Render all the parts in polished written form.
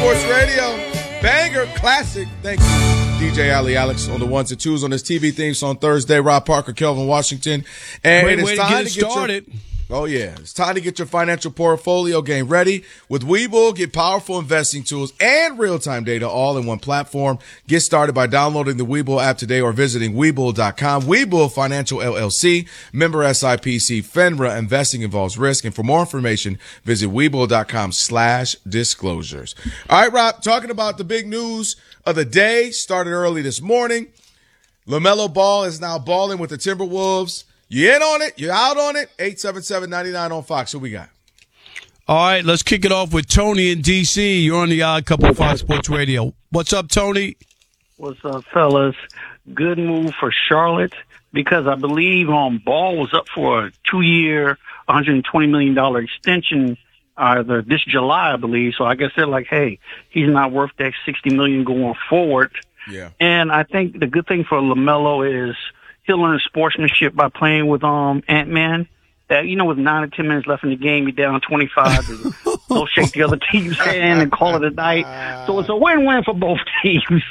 Sports Radio. Banger classic. Thank you, DJ Ali Alex, on the ones and twos on this TV theme song Thursday. Rob Parker, Kelvin Washington. And Great it's way time to get started. It's time to get your financial portfolio game ready. With Webull, get powerful investing tools and real-time data all in one platform. Get started by downloading the Webull app today or visiting Webull.com. Webull Financial LLC, member SIPC, FINRA. Investing involves risk. And for more information, visit Webull.com/disclosures. All right, Rob, talking about the big news of the day, started early this morning. LaMelo Ball is now balling with the Timberwolves. You in on it? You out on it? 877-99 on Fox. Who we got? All right, let's kick it off with Tony in D.C. You're on the Odd Couple Fox Sports Radio. What's up, Tony? What's up, fellas? Good move for Charlotte because I believe Ball was up for a 2-year, $120 million extension either this July, I believe. So I guess they're like, hey, he's not worth that $60 million going forward. Yeah. And I think the good thing for LaMelo is he'll learn sportsmanship by playing with Ant-Man. That, with 9 or 10 minutes left in the game, you're down 25. He'll shake the other team's hand and call it a night. So it's a win-win for both teams.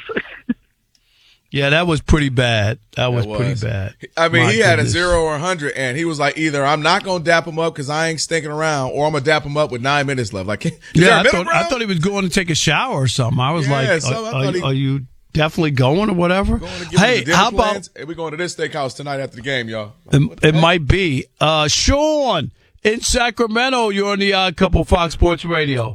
Yeah, that was pretty bad. That was pretty bad. I mean, he had a 0 or 100, and he was like, either I'm not going to dap him up because I ain't stinking around, or I'm going to dap him up with 9 minutes left. Like, I thought he was going to take a shower or something. I was are you definitely going or whatever? Hey, how about we're going to this steakhouse tonight after the game, y'all? It might be. Sean in Sacramento, you're on the Odd Couple Fox Sports Radio.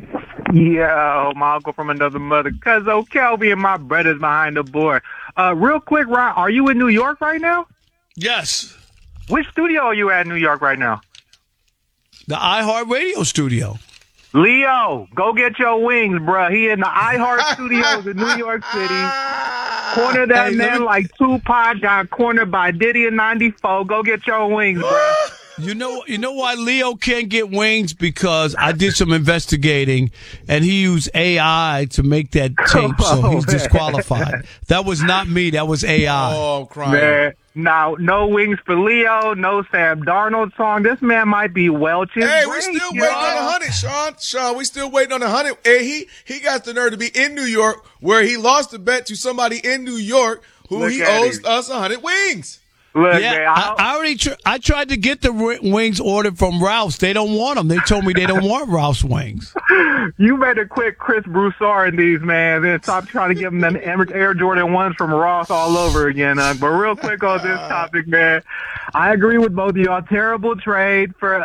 Yeah, my uncle from another mother. Cuzzo Kelby and my brothers behind the board. Real quick, Ron, are you in New York right now? Yes. Which studio are you at in New York right now? The iHeartRadio studio. Leo, go get your wings, bruh. He in the iHeart Studios in New York City. Corner that man like Tupac got cornered by Diddy in 94. Go get your wings, bruh. You know why Leo can't get wings? Because I did some investigating, and he used AI to make that tape, so he's disqualified. That was not me. That was AI. Oh, I'm crying. Man. Now, no wings for Leo, no Sam Darnold song. This man might be Welch's. Hey, we still waiting on 100, Sean. Sean, we still waiting on 100. Hey, he got the nerve to be in New York, where he lost a bet to somebody in New York who he owes us 100 wings. Look, yeah, man, I tried to get the wings ordered from Ralph's. They don't want them. They told me they don't want Ralph's wings. You better quit Chris Broussard and these, man, and stop trying to give them the Air Jordan 1s from Ross all over again. But real quick on this topic, man, I agree with both of y'all. Terrible trade for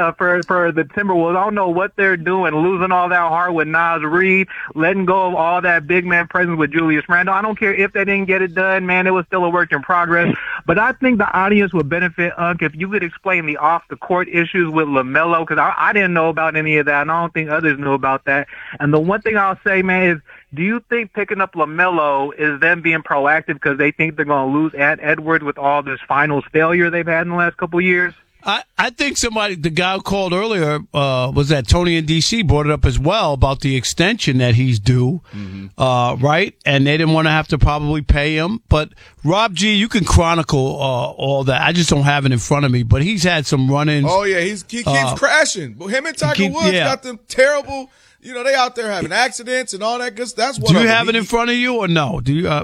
the Timberwolves. I don't know what they're doing, losing all that heart with Naz Reid, letting go of all that big man presence with Julius Randle. I don't care if they didn't get it done, man. It was still a work in progress. But I think the audience would benefit, if you could explain the off-the-court issues with LaMelo, because I didn't know about any of that, and I don't think others knew about that. And the one thing I'll say, man, is do you think picking up LaMelo is them being proactive because they think they're going to lose Edwards with all this finals failure they've had in the last couple of years? I think the guy who called earlier, was that Tony in D.C., brought it up as well about the extension that he's due, right? And they didn't want to have to probably pay him. But, Rob G., you can chronicle all that. I just don't have it in front of me. But he's had some run-ins. Oh, yeah, he keeps crashing. But him and Tiger Woods got them terrible, they out there having accidents and all that good stuff. Do you have it in front of you or no? Do you?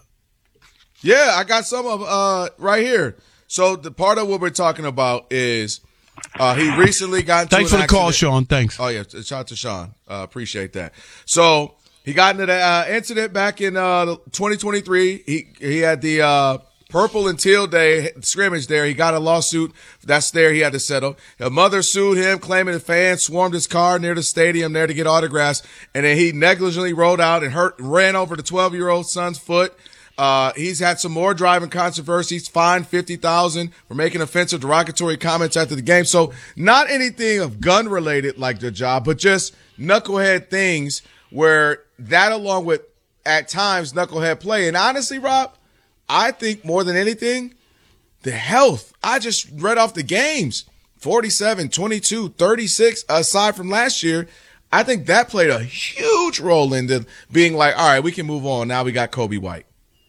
Yeah, I got some of right here. So the part of what we're talking about is he recently got into Thanks for the call, Sean. Thanks. Oh, yeah. Shout out to Sean. Appreciate that. So he got into the incident back in 2023. He had the purple and teal day scrimmage there. He got a lawsuit that's there he had to settle. A mother sued him, claiming the fans swarmed his car near the stadium there to get autographs. And then he negligently rode out and ran over the 12-year-old son's foot. He's had some more driving controversies, fined $50,000 for making offensive derogatory comments after the game. So not anything of gun related like the job, but just knucklehead things where that along with at times knucklehead play. And honestly, Rob, I think more than anything, the health. I just read off the games, 47, 22, 36, aside from last year. I think that played a huge role into being like, all right, we can move on. Now we got Kobe White.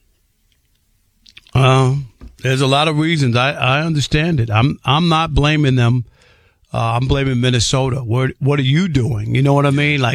There's a lot of reasons. I understand it. I'm not blaming them. I'm blaming Minnesota. What are you doing? You know what I mean? Like,